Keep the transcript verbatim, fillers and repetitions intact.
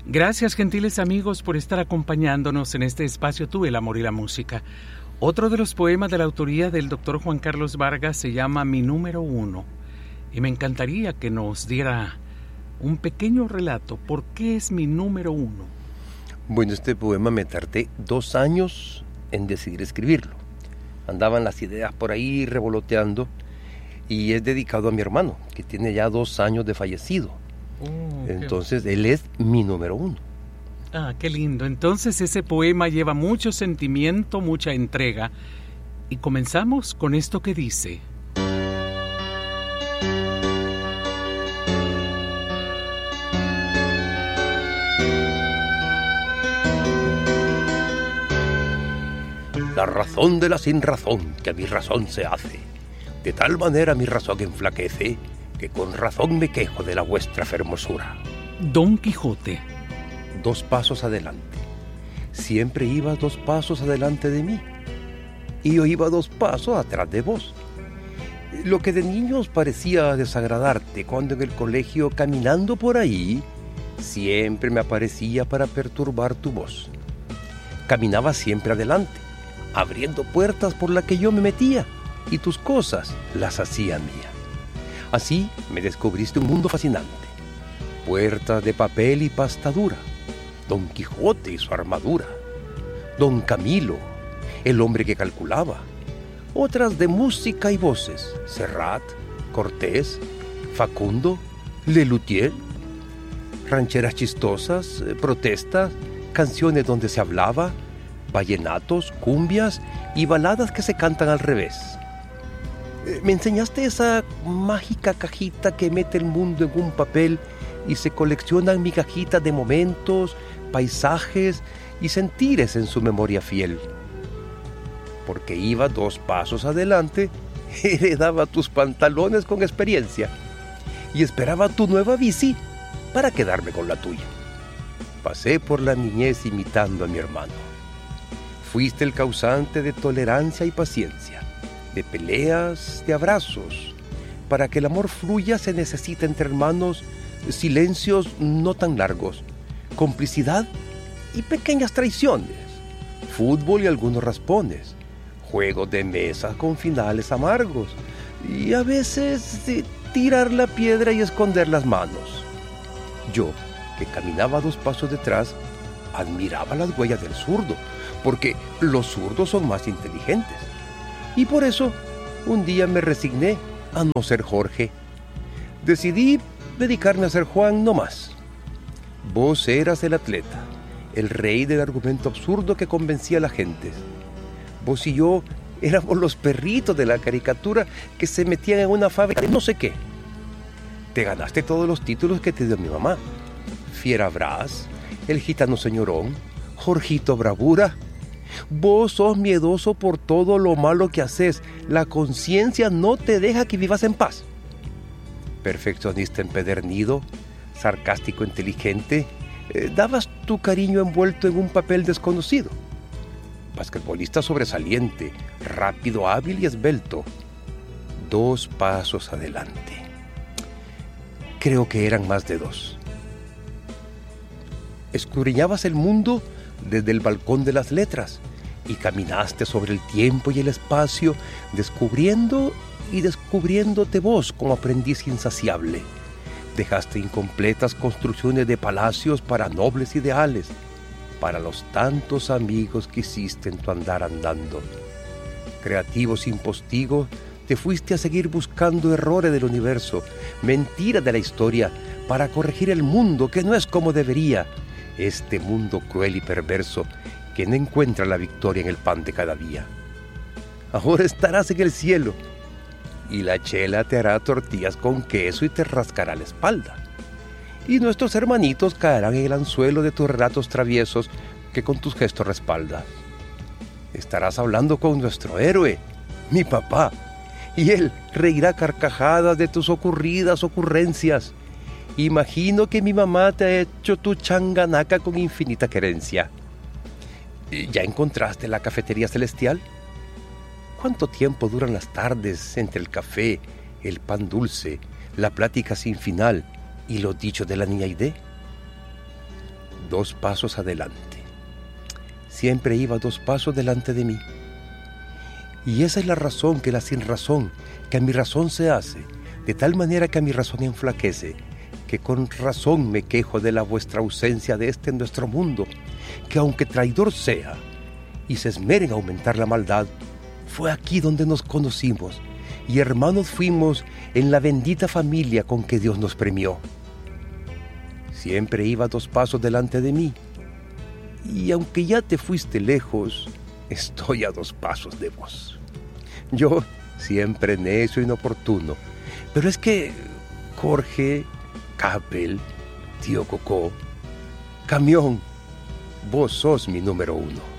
Gracias, gentiles amigos, por estar acompañándonos en este espacio Tú, el amor y la música. Otro de los poemas de la autoría del doctor Juan Carlos Vargas se llama Mi número uno. Y me encantaría que nos diera un pequeño relato. ¿Por qué es mi número uno? Bueno, este poema me tardé dos años en decidir escribirlo. Andaban las ideas por ahí revoloteando y es dedicado a mi hermano, que tiene ya dos años de fallecido. Oh, Entonces, qué... él es mi número uno. Ah, qué lindo. Entonces, ese poema lleva mucho sentimiento, mucha entrega. Y comenzamos con esto que dice: La razón de la sin razón que a mi razón se hace, de tal manera mi razón enflaquece, que con razón me quejo de la vuestra fermosura. Don Quijote. Dos pasos adelante. Siempre ibas dos pasos adelante de mí, y yo iba dos pasos atrás de vos. Lo que de niños parecía desagradarte cuando en el colegio, caminando por ahí, siempre me aparecía para perturbar tu voz. Caminabas siempre adelante, abriendo puertas por las que yo me metía, y tus cosas las hacía mía. Así me descubriste un mundo fascinante. Puertas de papel y pasta dura, Don Quijote y su armadura, Don Camilo, el hombre que calculaba, otras de música y voces, Serrat, Cortés, Facundo, Lelutier, rancheras chistosas, protestas, canciones donde se hablaba, vallenatos, cumbias y baladas que se cantan al revés. Me enseñaste esa mágica cajita que mete el mundo en un papel y se coleccionan migajitas de momentos, paisajes y sentires en su memoria fiel. Porque iba dos pasos adelante, heredaba tus pantalones con experiencia y esperaba tu nueva bici para quedarme con la tuya. Pasé por la niñez imitando a mi hermano. Fuiste el causante de tolerancia y paciencia, de peleas, de abrazos. Para que el amor fluya se necesita entre hermanos silencios no tan largos, complicidad y pequeñas traiciones, fútbol y algunos raspones, juegos de mesa con finales amargos y a veces eh, tirar la piedra y esconder las manos. Yo, que caminaba dos pasos detrás, admiraba las huellas del zurdo, porque los zurdos son más inteligentes. Y por eso, un día me resigné a no ser Jorge. Decidí dedicarme a ser Juan no más. Vos eras el atleta, el rey del argumento absurdo que convencía a la gente. Vos y yo éramos los perritos de la caricatura que se metían en una fábrica de no sé qué. Te ganaste todos los títulos que te dio mi mamá. Fiera Brás, el gitano señorón, Jorgito Bravura. Vos sos miedoso por todo lo malo que haces. La conciencia no te deja que vivas en paz. Perfeccionista empedernido, sarcástico inteligente, eh, dabas tu cariño envuelto en un papel desconocido. Basquetbolista sobresaliente, rápido, hábil y esbelto. Dos pasos adelante. Creo que eran más de dos. Escudriñabas el mundo desde el balcón de las letras y caminaste sobre el tiempo y el espacio, descubriendo y descubriéndote vos como aprendiz insaciable. Dejaste incompletas construcciones de palacios para nobles ideales, para los tantos amigos que hiciste en tu andar andando. Creativo sin postigo, te fuiste a seguir buscando errores del universo, mentiras de la historia, para corregir el mundo que no es como debería. Este mundo cruel y perverso que no encuentra la victoria en el pan de cada día. Ahora estarás en el cielo y la chela te hará tortillas con queso y te rascará la espalda. Y nuestros hermanitos caerán en el anzuelo de tus relatos traviesos que con tus gestos respaldas. Estarás hablando con nuestro héroe, mi papá, y él reirá carcajadas de tus ocurridas ocurrencias. Imagino que mi mamá te ha hecho tu changanaca con infinita querencia. ¿Ya encontraste la cafetería celestial? ¿Cuánto tiempo duran las tardes entre el café, el pan dulce, la plática sin final y los dichos de la niña Aide? dos pasos adelante. Siempre iba dos pasos delante de mí. Y esa es la razón que la sinrazón, que a mi razón se hace, de tal manera que a mi razón enflaquece, que con razón me quejo de la vuestra ausencia de este nuestro mundo, que aunque traidor sea, y se esmere en aumentar la maldad, fue aquí donde nos conocimos, y hermanos fuimos en la bendita familia con que Dios nos premió. Siempre iba dos pasos delante de mí, y aunque ya te fuiste lejos, estoy a dos pasos de vos. Yo, siempre necio e inoportuno, pero es que Jorge, Capel, Tío Cocó, Camión, vos sos mi número uno.